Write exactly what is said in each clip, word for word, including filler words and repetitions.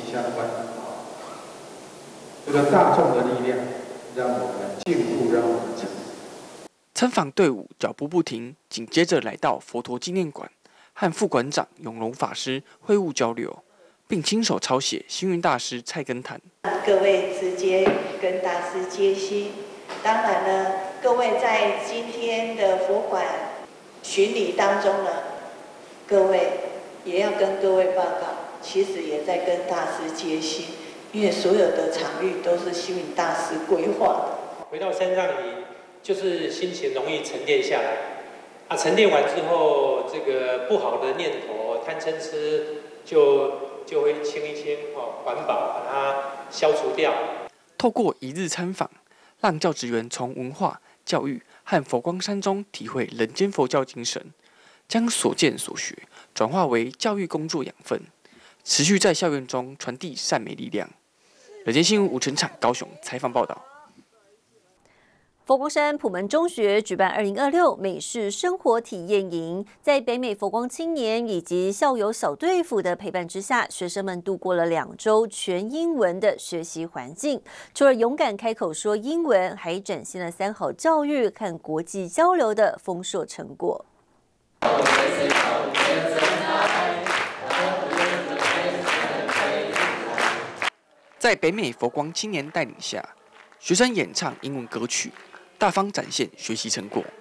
相关。这个大众的力量，让我们进步，让我们成。 参访队伍脚步不停，紧接着来到佛陀纪念馆，和副馆长永隆法师会晤交流，并亲手抄写星云大师菜根谭。 各位直接跟大师接心。当然呢，各位在今天的佛馆巡礼当中呢，各位也要跟各位报告，其实也在跟大师接心，因为所有的场域都是星云大师规划的。 回到山上里，就是心情容易沉淀下来，啊，沉淀完之后，这个不好的念头、贪嗔痴就就会清一清哦，环保把它消除掉。 透过一日参访，让教职员从文化、教育和佛光山中体会人间佛教精神，将所见所学转化为教育工作养分，持续在校园中传递善美力量。人间新闻吴成场高雄采访报道。 佛光山普门中学举办二零二六美式生活体验营，在北美佛光青年以及校友小队服的陪伴之下，学生们度过了两周全英文的学习环境。除了勇敢开口说英文，还展现了三好教育和国际交流的丰硕成果。 在北美佛光青年带领下，学生演唱英文歌曲，大方展现学习成果。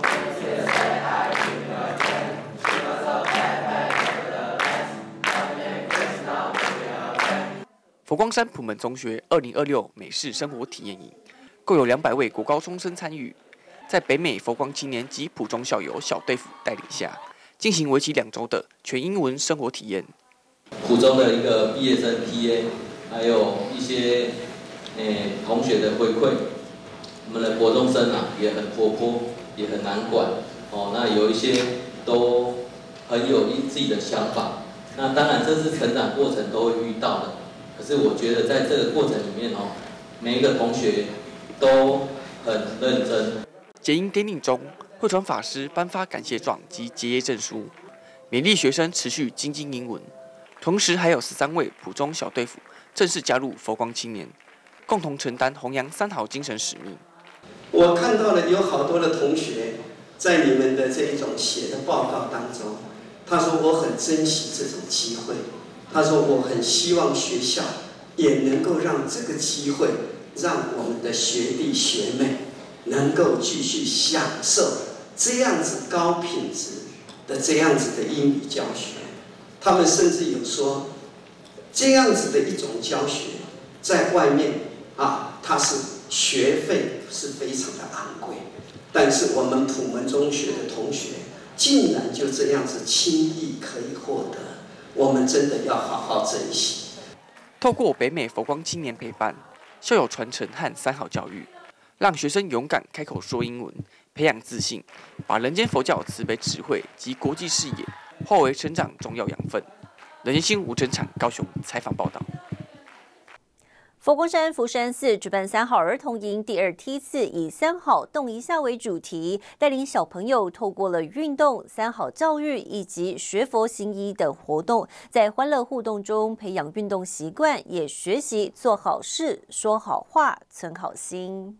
佛光山普门中学二零二六美式生活体验营，共有两百位国高中生参与，在北美佛光青年及普中校友小队服带领下，进行为期两周的全英文生活体验。 普中的一个毕业生 T A， 还有一些诶同学的回馈。我们的国中生啊也很活泼，也很难管哦。那有一些都很有自己的想法。那当然这是成长过程都会遇到的。可是我觉得在这个过程里面哦，每一个同学都很认真。 结营典礼中，慧传法师颁发感谢状及结业证书，勉励学生持续精进英文。同时还有十三位普中小队服正式加入佛光青年，共同承担弘扬三好精神使命。 我看到了有好多的同学在你们的这一种写的报告当中，他说我很珍惜这种机会，他说我很希望学校也能够让这个机会，让我们的学弟学妹能够继续享受这样子高品质的这样子的英语教学。他们甚至有说，这样子的一种教学，在外面啊，它是学费是非常的昂贵，但是我们普门中学的同学竟然就这样子轻易可以获得，我们真的要好好珍惜。 透过北美佛光青年陪伴、校友传承和三好教育，让学生勇敢开口说英文，培养自信，把人间佛教慈悲智慧及国际视野化为成长重要养分。人间新闻吴成场高雄采访报道。 佛光山福山寺举办三好儿童营第二梯次，以三好动一下为主题，带领小朋友透过了运动、三好教育以及学佛行医等活动，在欢乐互动中培养运动习惯，也学习做好事、说好话、存好心。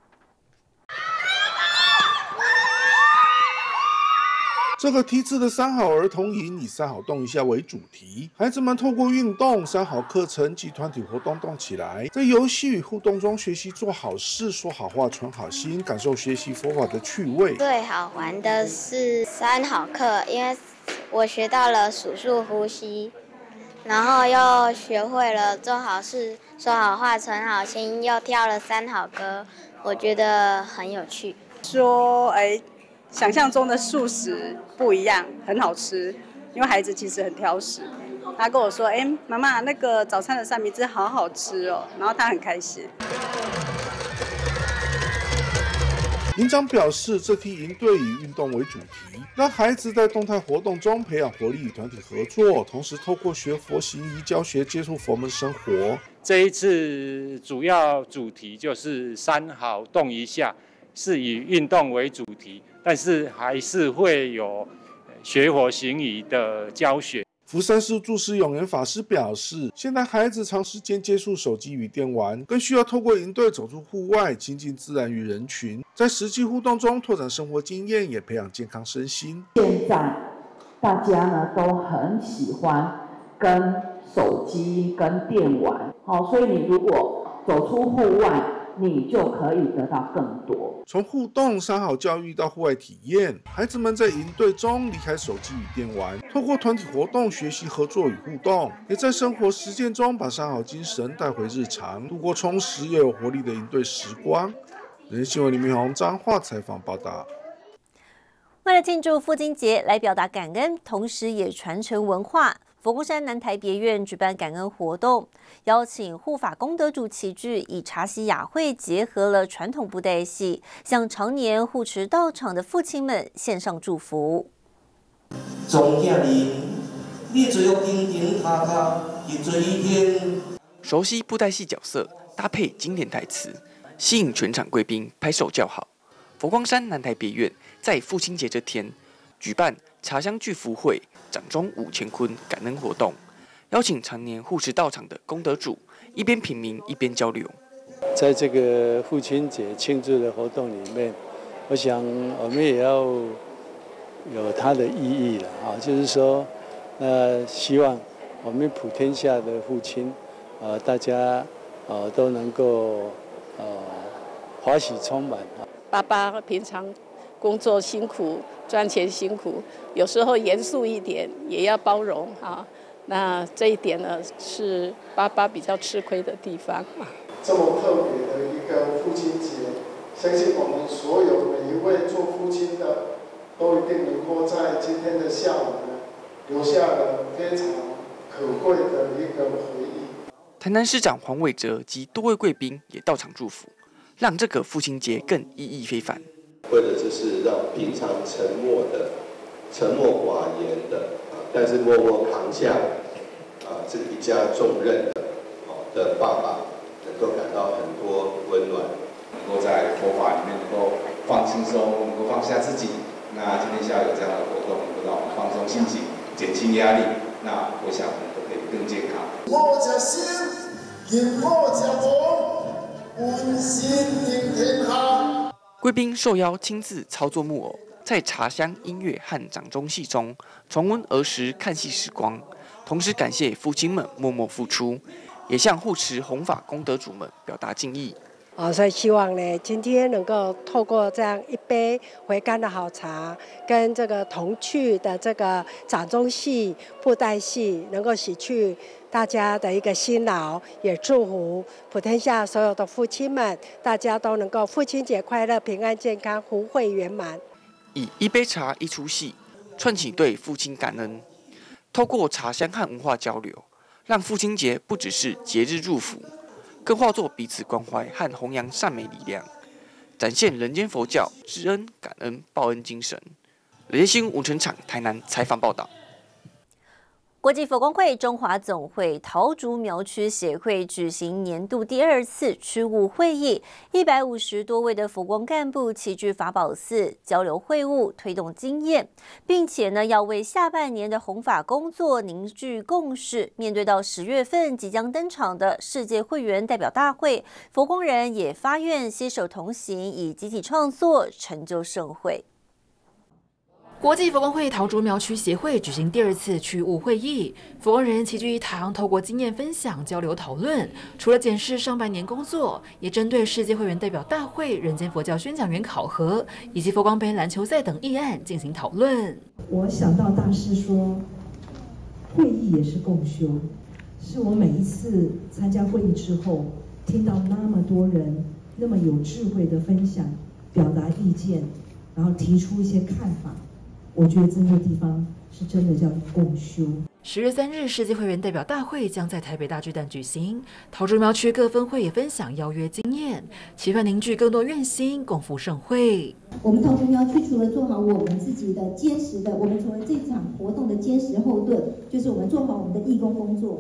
这个梯次的三好儿童营以三好动一下为主题，孩子们透过运动、三好课程及团体活动动起来，在游戏与互动中学习做好事、说好话、存好心，感受学习佛法的趣味。 最好玩的是三好课，因为我学到了数数呼吸，然后又学会了做好事、说好话、存好心，又跳了三好歌，我觉得很有趣。 说哎。想象中的素食不一样，很好吃。因为孩子其实很挑食，他跟我说：“哎，妈妈，那个早餐的三明治好好吃哦。”然后他很开心。 营长表示，这批营队以运动为主题，让孩子在动态活动中培养活力与团体合作，同时透过学佛行医教学接触佛门生活。 这一次主要主题就是三好动一下，是以运动为主题。但是还是会有学佛行医的教学。 福山市住持永元法师表示，现在孩子长时间接触手机与电玩，更需要透过营队走出户外，亲近自然与人群，在实际互动中拓展生活经验，也培养健康身心。 现在大家呢都很喜欢跟手机、跟电玩，好，所以你如果走出户外，你就可以得到更多。 从互动三好教育到户外体验，孩子们在营队中离开手机与电玩，透过团体活动学习合作与互动，也在生活实践中把三好精神带回日常，度过充实又有活力的营队时光。人新闻李明宏彰化采访报道。 为了庆祝父亲节，来表达感恩，同时也传承文化。佛光山南台别院举办感恩活动，邀请护法功德主齐聚，以茶席雅会结合了传统布袋戏，向常年护持道场的父亲们献上祝福。 总家人，你最要叮叮踏踏，一追一天。 熟悉布袋戏角色，搭配经典台词，吸引全场贵宾拍手叫好。佛光山南台别院在父亲节这天举办茶香聚福会。掌中五乾坤感恩活动，邀请常年护持道场的功德主，一边品茗一边交流。 在这个父亲节庆祝的活动里面，我想我们也要有它的意义了啊，就是说，呃，希望我们普天下的父亲，呃，大家呃都能够呃欢喜充满。 爸爸平常工作辛苦，赚钱辛苦，有时候严肃一点，也要包容啊。那这一点呢，是爸爸比较吃亏的地方。 这么特别的一个父亲节，相信我们所有每一位做父亲的，都一定能够在今天的下午呢，留下了非常可贵的一个回忆。 台南市长黄伟哲及多位贵宾也到场祝福，让这个父亲节更意义非凡。 为的就是让平常沉默的、沉默寡言的，啊，但是默默扛下啊这一家重任的，好的爸爸，能够感到很多温暖， 能够在佛法里面能够放轻松，能够放下自己。那今天下午有这样的活动，能够让我们放松心情，减轻压力。那我想我们都可以更健康。 我家心，因我家我，温馨迎天下。 贵宾受邀亲自操作木偶，在茶香、音乐和掌中戏中重温儿时看戏时光，同时感谢父亲们默默付出，也向护持弘法功德主们表达敬意。 哦，所以希望呢，今天能够透过这样一杯回甘的好茶，跟这个童趣的这个掌中戏、布袋戏，能够洗去大家的一个辛劳，也祝福普天下所有的父亲们，大家都能够父亲节快乐、平安健康、福慧圆满。 以一杯茶一出戏，串起对父亲感恩，透过茶香和文化交流，让父亲节不只是节日祝福，更化作彼此关怀和弘扬善美力量，展现人间佛教知恩、感恩、报恩精神。人心五成场台南采访报道。 国际佛光会中华总会桃竹苗区协会举行年度第二次区务会议，一百五十多位的佛光干部齐聚法宝寺交流会务，推动经验，并且呢要为下半年的弘法工作凝聚共识。面对到十月份即将登场的世界会员代表大会，佛光人也发愿携手同行，以集体创作成就盛会。 国际佛光会桃竹苗区协会举行第二次区务会议，佛光人齐聚一堂，透过经验分享、交流讨论。除了检视上半年工作，也针对世界会员代表大会、人间佛教宣讲员考核以及佛光杯篮球赛等议案进行讨论。 我想到大师说，会议也是共修，是我每一次参加会议之后，听到那么多人那么有智慧的分享、表达意见，然后提出一些看法。我觉得这个地方是真的叫共修。 十月三日，世界会员代表大会将在台北大巨蛋举行，桃竹苗区各分会也分享邀约经验，期盼凝聚更多愿心，共赴盛会。 我们桃竹苗区除了做好我们自己的坚实的，我们成为这场活动的坚实后盾，就是我们做好我们的义工工作。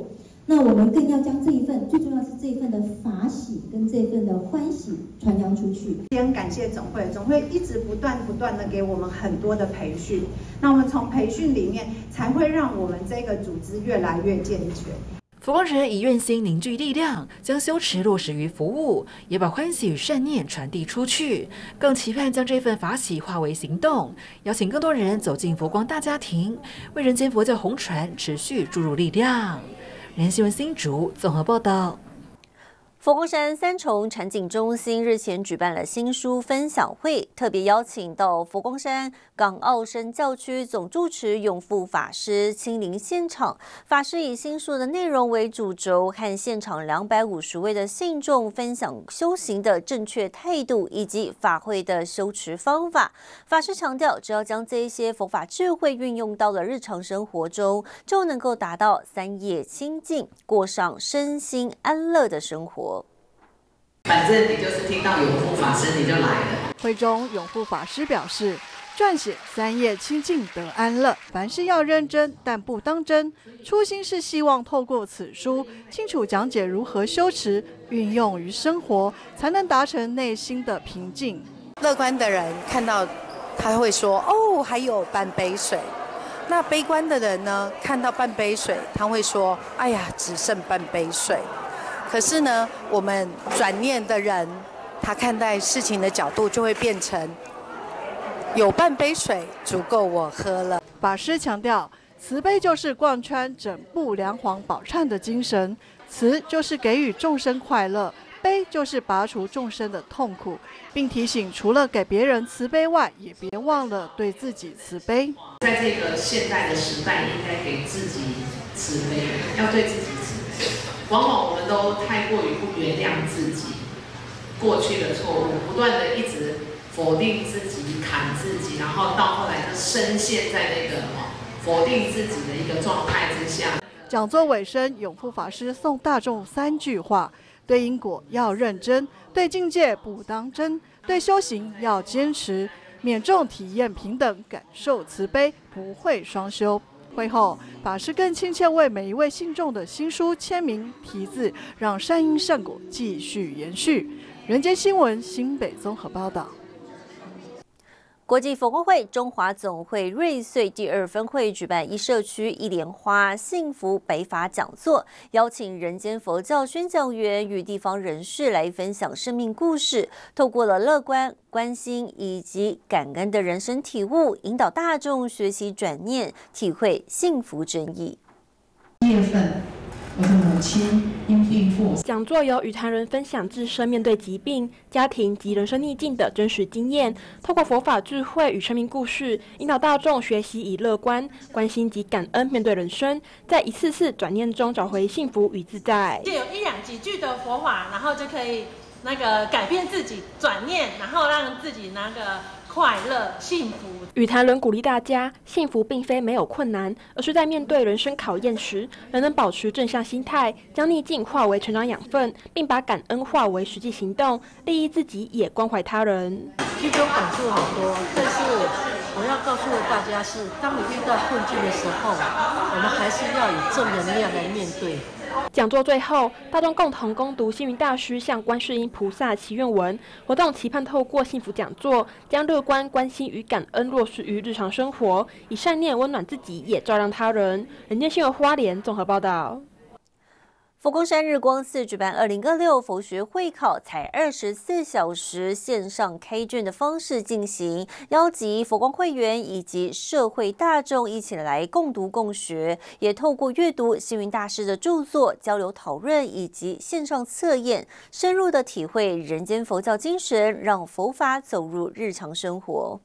那我们更要将这一份，最重要是这一份的法喜跟这一份的欢喜传扬出去。 也很感谢总会，总会一直不断不断的给我们很多的培训，那我们从培训里面才会让我们这个组织越来越健全。 佛光人以愿心凝聚力量，将修持落实于服务，也把欢喜与善念传递出去，更期盼将这份法喜化为行动，邀请更多人走进佛光大家庭，为人间佛教弘传持续注入力量。人新闻新竹综合报道。 佛光山三重禅景中心日前举办了新书分享会，特别邀请到佛光山港澳深教区总住持永富法师亲临现场。法师以新书的内容为主轴，和现场两百五十位的信众分享修行的正确态度以及法会的修持方法。法师强调，只要将这一些佛法智慧运用到了日常生活中，就能够达到三业清净，过上身心安乐的生活。 反正你就是听到永富法师你就来了。 会中永富法师表示，撰写三业清净得安乐，凡事要认真，但不当真。初心是希望透过此书，清楚讲解如何修持，运用于生活，才能达成内心的平静。 乐观的人看到他会说：“哦，还有半杯水。”那悲观的人呢，看到半杯水，他会说：“哎呀，只剩半杯水。”可是呢，我们转念的人，他看待事情的角度就会变成有半杯水足够我喝了。 法师强调，慈悲就是贯穿整部梁皇宝忏的精神，慈就是给予众生快乐，悲就是拔除众生的痛苦，并提醒除了给别人慈悲外，也别忘了对自己慈悲。 在这个现代的时代，应该给自己慈悲，要对自己慈悲。往往我们都太过于不原谅自己过去的错误，不断的一直否定自己、砍自己，然后到后来就深陷在那个否定自己的一个状态之下。 讲座尾声，永富法师送大众三句话：对因果要认真，对境界不当真，对修行要坚持，免众体验平等，感受慈悲，不会双修。会后，法师更亲切为每一位信众的新书签名题字，让善因善果继续延续。人间新闻新北综合报道。 国际佛光会中华总会瑞穗第二分会举办一社区一莲花幸福北法讲座，邀请人间佛教宣讲员与地方人士来分享生命故事，透过了乐观、关心以及感恩的人生体悟，引导大众学习转念，体会幸福真意。 一月份，我的母亲因病赴。 讲座由与谈人分享自身面对疾病、家庭及人生逆境的真实经验，透过佛法智慧与生命故事，引导大众学习以乐观、关心及感恩面对人生，在一次次转念中找回幸福与自在。 就有一两几句的佛法，然后就可以那个改变自己，转念，然后让自己那个快乐、幸福。 与谈人鼓励大家，幸福并非没有困难，而是在面对人生考验时，仍能保持正向心态，将逆境化为成长养分，并把感恩化为实际行动，利益自己也关怀他人。 其中感触很多，但是我要告诉大家是，当你遇到困境的时候，我们还是要以正能量来面对。 讲座最后，大众共同攻读星云大师向观世音菩萨祈愿文，活动期盼透过幸福讲座，将乐观、关心与感恩落实于日常生活，以善念温暖自己，也照亮他人。人间新闻花莲综合报道。 佛光山日光寺举办二零二六佛学会考，采二十四小时线上开卷的方式进行，邀集佛光会员以及社会大众一起来共读共学，也透过阅读星云大师的著作、交流讨论以及线上测验，深入的体会人间佛教精神，让佛法走入日常生活。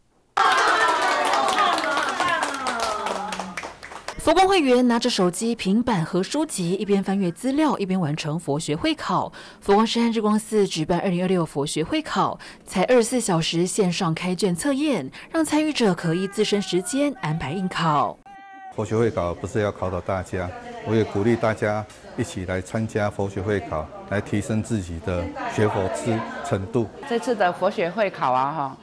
佛光会员拿着手机、平板和书籍，一边翻阅资料，一边完成佛学会考。佛光山日光寺举办二零二六佛学会考，才二十四小时线上开卷测验，让参与者可依自身时间安排应考。 佛学会考不是要考倒大家，我也鼓励大家一起来参加佛学会考，来提升自己的学佛之程度。 这次的佛学会考啊，哈。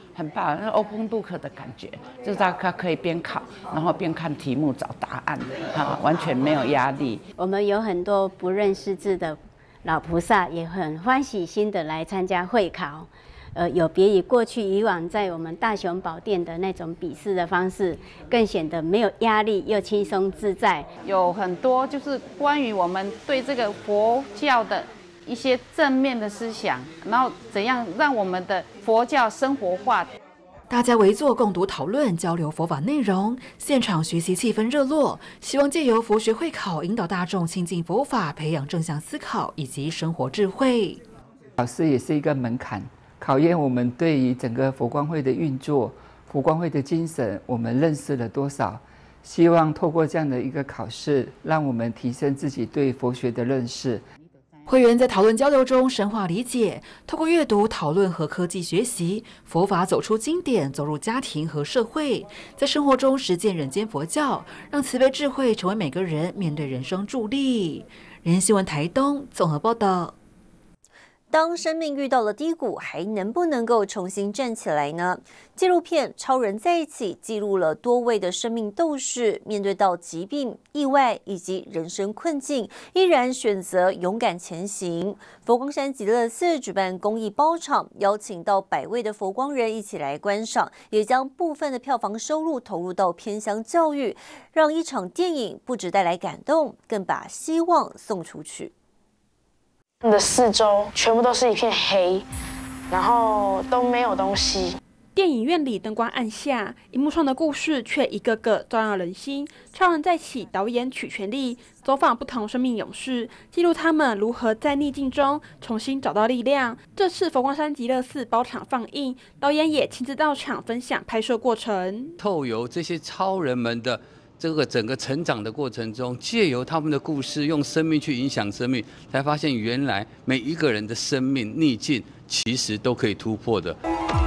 很棒，那 open book 的感觉，就是大家可以边考，然后边看题目找答案，啊，完全没有压力。 我们有很多不认识字的老菩萨，也很欢喜心的来参加会考。呃，有别于过去以往在我们大雄宝殿的那种笔试的方式，更显得没有压力又轻松自在。 有很多就是关于我们对这个佛教的一些正面的思想，然后怎样让我们的佛教生活化。 大家围坐共读讨论，交流佛法内容，现场学习气氛热络，希望借由佛学会考引导大众亲近佛法，培养正向思考以及生活智慧。 考试也是一个门槛，考验我们对于整个佛光会的运作、佛光会的精神，我们认识了多少？希望透过这样的一个考试，让我们提升自己对佛学的认识。 会员在讨论交流中深化理解，透过阅读、讨论和科技学习，佛法走出经典，走入家庭和社会，在生活中实践人间佛教，让慈悲智慧成为每个人面对人生助力。人新闻台东综合报道。 当生命遇到了低谷，还能不能够重新站起来呢？纪录片《超人在一起》记录了多位的生命斗士，面对到疾病、意外以及人生困境，依然选择勇敢前行。佛光山极乐寺举办公益包场，邀请到百位的佛光人一起来观赏，也将部分的票房收入投入到偏乡教育，让一场电影不只带来感动，更把希望送出去。 他们的四周全部都是一片黑，然后都没有东西。 电影院里灯光暗下，荧幕上的故事却一个个照亮人心。超人在起导演曲全力走访不同生命勇士，记录他们如何在逆境中重新找到力量。这次佛光山极乐寺包场放映，导演也亲自到场分享拍摄过程。 透由这些超人们的这个整个成长的过程中，借由他们的故事，用生命去影响生命，才发现原来每一个人的生命逆境其实都可以突破的。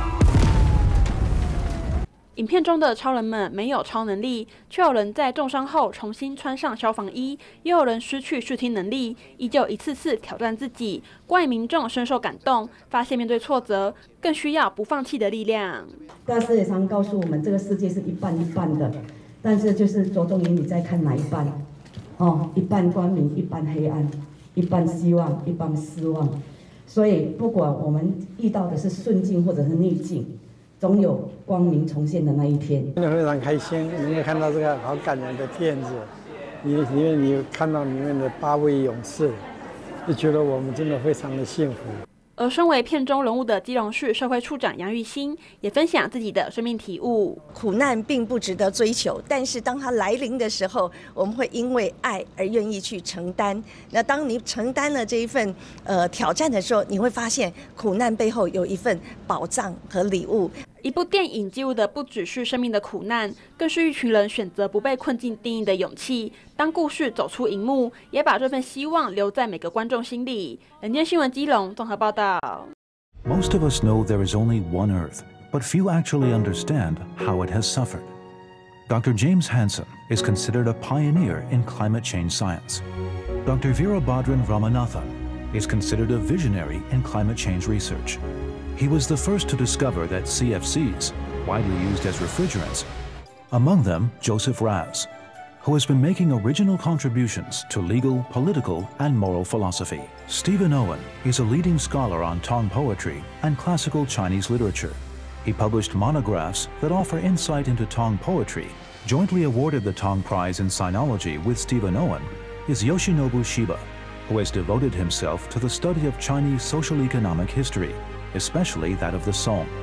影片中的超人们没有超能力，却有人在重伤后重新穿上消防衣，也有人失去视听能力，依旧一次次挑战自己。观影民众深受感动，发现面对挫折，更需要不放弃的力量。 大师也常告诉我们，这个世界是一半一半的。但是就是着重于你在看哪一半，哦，一半光明，一半黑暗，一半希望，一半失望。所以不管我们遇到的是顺境或者是逆境，总有光明重现的那一天。 真的非常开心，能够看到这个好感人的片子，因为因为你看到里面的八位勇士，就觉得我们真的非常的幸福。 而身为片中人物的基隆市社会处长杨玉兴也分享自己的生命体悟。 苦难并不值得追求，但是当它来临的时候，我们会因为爱而愿意去承担。那当你承担了这一份呃挑战的时候，你会发现苦难背后有一份宝藏和礼物。 一部电影记录的不只是生命的苦难，更是一群人选择不被困境定义的勇气。当故事走出荧幕，也把这份希望留在每个观众心里。人间新闻基隆综合报道。 Most of us know there is only one Earth, but few actually understand how it has suffered. Doctor James Hansen is considered a pioneer in climate change science. Doctor Veerabhadran Ramanathan is considered a visionary in climate change research. He was the first to discover that C F Cs, widely used as refrigerants, among them Joseph Raz, who has been making original contributions to legal, political, and moral philosophy. Stephen Owen is a leading scholar on Tong poetry and classical Chinese literature. He published monographs that offer insight into Tong poetry. Jointly awarded the Tong Prize in Sinology with Stephen Owen is Yoshinobu Shiba, who has devoted himself to the study of Chinese social economic history, especially that of the Song.